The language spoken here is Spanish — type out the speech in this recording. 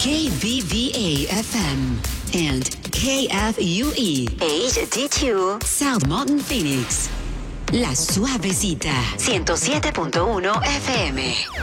KVVA-FM and KFUE HD2 South Mountain, Phoenix. La Suavecita, 107.1 FM.